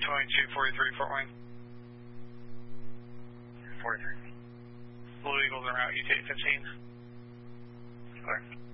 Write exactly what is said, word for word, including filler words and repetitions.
twenty-two forty-three Fort Wayne. forty-three. Blue Eagles are out, U T eight fifteen. Clear.